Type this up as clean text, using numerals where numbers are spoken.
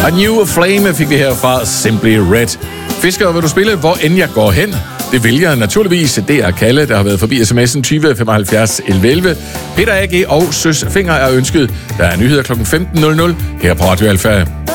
A New Flame fik vi her fra Simply Red. Fisker, vil du spille Hvor end jeg går hen? Det vælger naturligvis. Det er Kalle, der har været forbi sms'en 20 75 11 11. Peter A.G. og Søs Finger er ønsket. Der er nyheder kl. 15.00 her på Radio Alfa.